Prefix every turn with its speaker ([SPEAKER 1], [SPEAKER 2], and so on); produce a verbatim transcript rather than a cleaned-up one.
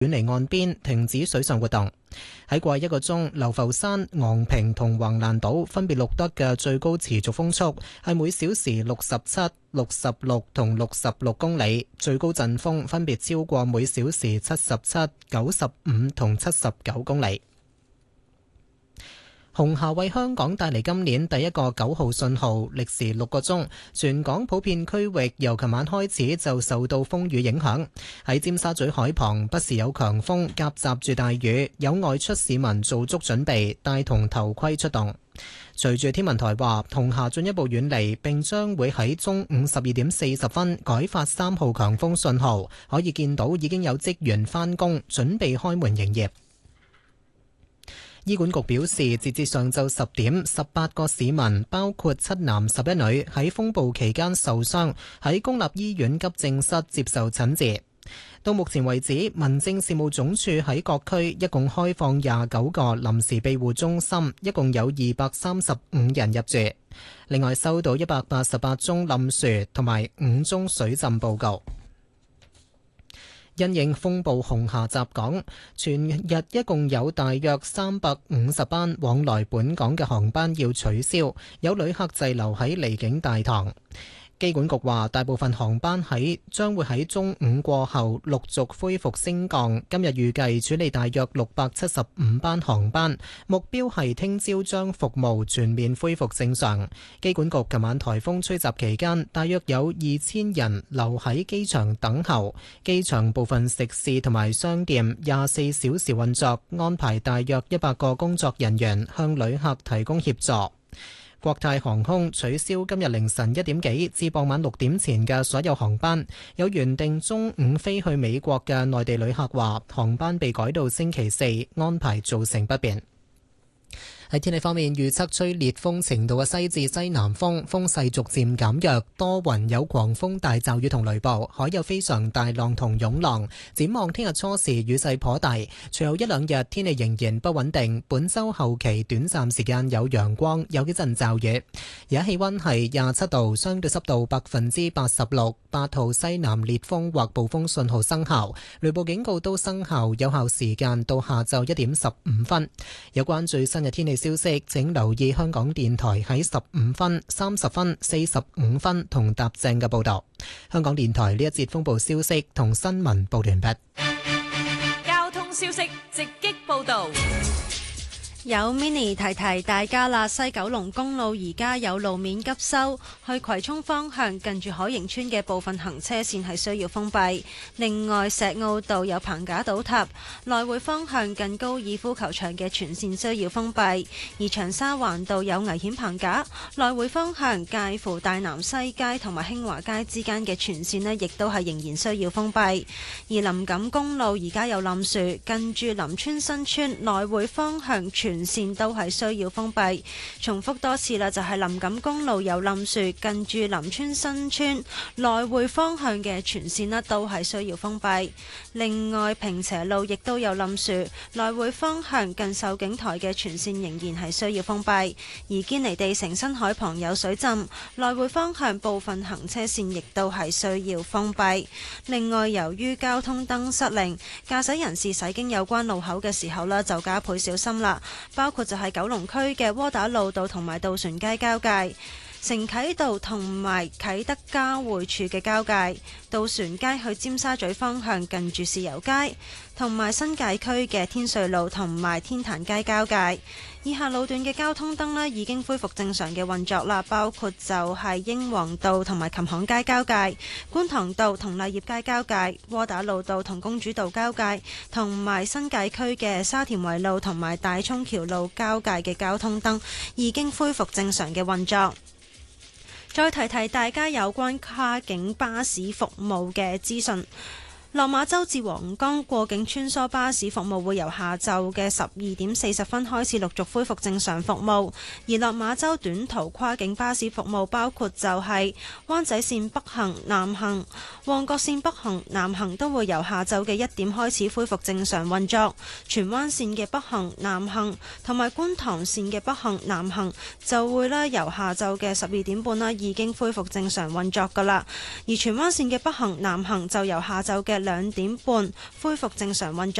[SPEAKER 1] 遠離岸邊，停止水上活動。喺過去一個鐘，流浮山、昂坪同橫瀾島分別錄得嘅最高持續風速係每小時六十七、六十六同六十六公里，最高陣風分別超過每小時七十七、九十五同七十九公里。紅霞為香港帶嚟今年第一個九號信號，歷時六個鐘，全港普遍區域由琴晚開始就受到風雨影響。喺尖沙咀海旁，不時有強風夾雜住大雨，有外出市民做足準備，帶同頭盔出動。隨住天文台話紅霞進一步遠離，並將會喺中午十二點四十分改發三號強風信號，可以見到已經有職員返工，準備開門營業。醫管局表示，截至上晝十點，十八個市民，包括七男十一女，喺風暴期間受傷，喺公立醫院急症室接受診治。到目前為止，民政事務總署喺各區一共開放廿九個臨時庇護中心，一共有二百三十五人入住。另外收到一百八十八宗冧樹同埋五宗水浸報告。因應風暴紅霞襲港，全日一共有大約三百五十班往來本港嘅航班要取消，有旅客滯留喺離境大堂。機管局話，大部分航班喺將會喺中午過後陸續恢復升降。今日預計處理大約六百七十五班航班，目標係聽朝將服務全面恢復正常。機管局琴晚颱風吹襲期間，大約有二千人留喺機場等候。機場部分食肆同埋商店廿四小時運作，安排大約一百個工作人員向旅客提供協助。國泰航空取消今日凌晨一點幾至傍晚六點前嘅所有航班，有原定中午飛去美國嘅內地旅客話，航班被改到星期四，安排造成不便。喺天氣方面，預測吹烈風程度嘅西至西南風，風勢逐漸減弱，多雲有狂風大驟雨同雷暴，海有非常大浪同湧浪。展望聽日初時雨勢頗大，隨後一兩日天氣仍然不穩定。本週後期短暫時間有陽光，有幾陣驟雨。而家氣溫係廿七度，相對濕度百分之八十六，八號西南烈風或暴風信號生效，雷暴警告都生效，有效時間到下晝一點十五分。有關最新嘅天氣消息，請留意香港電台喺十五分、三十分、四十五分同踏正嘅報道。香港電台呢一節風暴消息同新聞報完畢。
[SPEAKER 2] 交通消息直擊報道。
[SPEAKER 3] 有 mini 提提大家啦，西九龍公路而家有路面急修，去葵涌方向近住海盈村嘅部分行車線係需要封閉。另外，石澳道有棚架倒塌，來回方向近高爾夫球場嘅全線需要封閉。而長沙灣道有危險棚架，來回方向介乎大南西街同埋興華街之間嘅全線呢亦都係仍然需要封閉。而林錦公路而家有冧樹，近住林村新村來回方向全全線都係需要封閉。重複多次啦，就係林錦公路有冧樹，近住林村新村來回方向嘅全線呢都係需要封閉。另外，坪輋路亦都有冧樹，來回方向近秀景台嘅全線仍然係需要封閉。而堅尼地城新海旁有水浸，來回方向部分行車線亦都係需要封閉。另外，由於交通燈失靈，駕駛人士駛經有關路口嘅時候呢就加倍小心啦。包括就係九龍區嘅窩打老道同埋渡船街交界、承啟道同埋啟德交匯處嘅交界、渡船街去尖沙咀方向近住豉油街，同埋新界區嘅天瑞路同埋天壇街交界。以下路段嘅交通燈呢已經恢復正常嘅運作啦，包括就係英皇道同埋琴行街交界、觀塘道同勵業街交界、窩打老道同公主道交界，同埋新界區嘅沙田圍路同埋大涌橋路交界嘅交通燈已經恢復正常嘅運作。再提提大家有關跨境巴士服務嘅資訊。落馬洲至皇崗過境穿梭巴士服務會由下晝嘅十二點四十分開始陸續恢復正常服務，而落馬洲短途跨境巴士服務包括就係灣仔線北行、南行、旺角線北行、南行都會由下晝嘅一點開始恢復正常運作，荃灣線嘅北行、南行同埋觀塘線嘅北行、南行就會咧由下晝嘅十二點半啦已經恢復正常運作㗎喇，而荃灣線嘅北行、南行就由下晝嘅兩點半恢復正常運作。